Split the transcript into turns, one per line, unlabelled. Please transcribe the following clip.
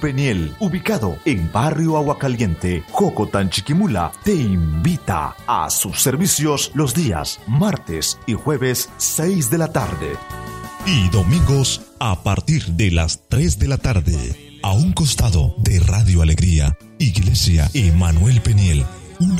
Peniel, ubicado en Barrio Aguacaliente, Jocotán, Chiquimula, te invita a sus servicios los días martes y jueves 6 de la tarde.
Y domingos a partir de las 3 de la tarde, a un costado de Radio Alegría, Iglesia Emanuel Peniel.